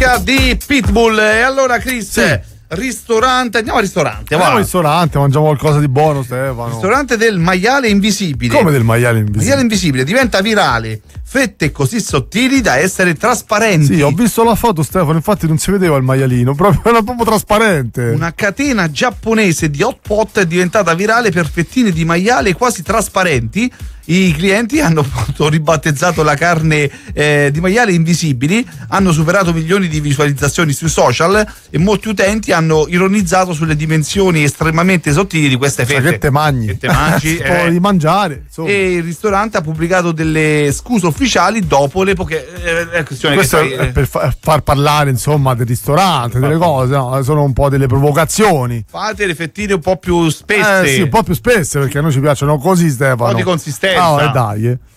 musica di Pitbull. E allora Chris, Sì. ristorante, andiamo al ristorante. Andiamo al ristorante, mangiamo qualcosa di buono, Stefano. Ristorante del maiale invisibile. Come del maiale invisibile? Maiale invisibile diventa virale. Fette così sottili da essere trasparenti. Sì, ho visto la foto, Stefano, infatti non si vedeva il maialino, era proprio trasparente. Una catena giapponese di hot pot è diventata virale per fettine di maiale quasi trasparenti. I clienti hanno appunto ribattezzato la carne di maiale invisibili, hanno superato milioni di visualizzazioni sui social e molti utenti hanno ironizzato sulle dimensioni estremamente sottili di queste fette. Che te mangi? Che te mangi? Di mangiare, insomma. E il ristorante ha pubblicato delle scuse ufficiali dopo le poche questioni. Questo che è per far parlare, insomma, del ristorante, delle cose, no? Sono un po' delle provocazioni. Fate le fettine un po' più spesse. Sì, un po' più spesse, perché a noi ci piacciono così, Stefano. Un po' di consistenza. Dai.